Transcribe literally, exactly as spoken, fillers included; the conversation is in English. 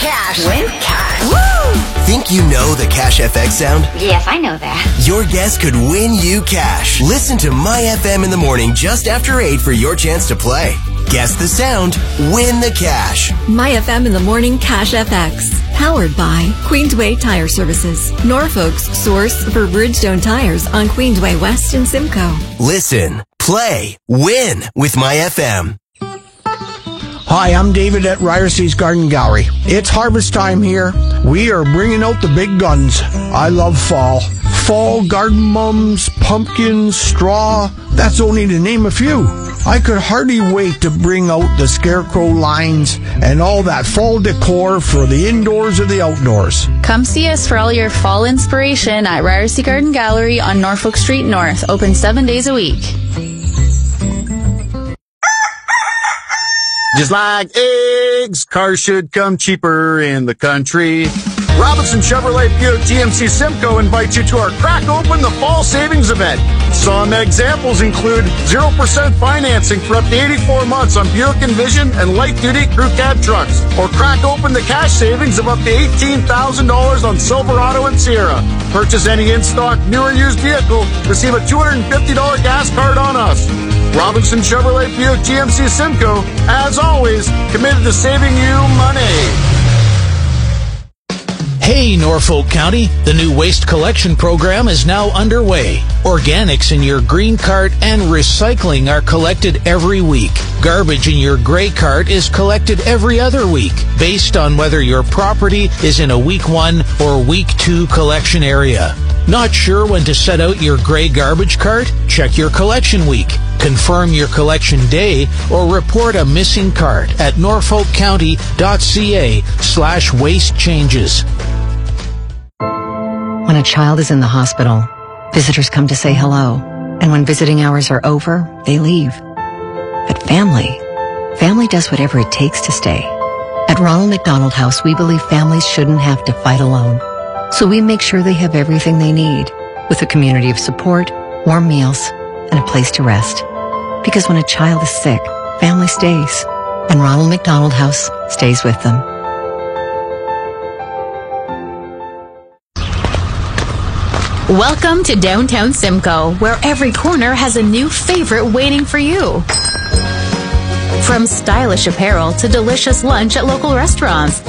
Cash. Win cash. Woo! Think you know the Cash F X sound? Yes, I know that. Your guess could win you cash. Listen to My F M in the morning just after eight for your chance to play. Guess the sound, win the cash. My F M in the morning Cash F X. Powered by Queensway Tire Services. Norfolk's source for Bridgestone tires on Queensway West in Simcoe. Listen, play, win with My F M. Hi, I'm David at Ryersee's Garden Gallery. It's harvest time here. We are bringing out the big guns. I love fall. Fall garden mums, pumpkins, straw. That's only to name a few. I could hardly wait to bring out the scarecrow lines and all that fall decor for the indoors or the outdoors. Come see us for all your fall inspiration at Ryersea Garden Gallery on Norfolk Street North. Open seven days a week. Just like eggs, cars should come cheaper in the country. Robinson Chevrolet Buick G M C Simcoe invites you to our Crack Open the Fall Savings event. Some examples include zero percent financing for up to eighty-four months on Buick Envision and light-duty crew cab trucks. Or crack open the cash savings of up to eighteen thousand dollars on Silverado and Sierra. Purchase any in-stock, new or used vehicle, receive a two hundred fifty dollars gas card on us. Robinson Chevrolet Buick G M C Simcoe, as always, committed to saving you money. Hey, Norfolk County, the new waste collection program is now underway. Organics in your green cart and recycling are collected every week. Garbage in your gray cart is collected every other week, based on whether your property is in a week one or week two collection area. Not sure when to set out your gray garbage cart? Check your collection week. Confirm your collection day or report a missing cart at norfolkcounty.ca slash waste changes. When a child is in the hospital, visitors come to say hello. And when visiting hours are over, they leave. But family, family does whatever it takes to stay. At Ronald McDonald House, we believe families shouldn't have to fight alone. So we make sure they have everything they need, with a community of support, warm meals, and a place to rest. Because when a child is sick, family stays, and Ronald McDonald House stays with them. Welcome to downtown Simcoe, where every corner has a new favorite waiting for you. From stylish apparel to delicious lunch at local restaurants,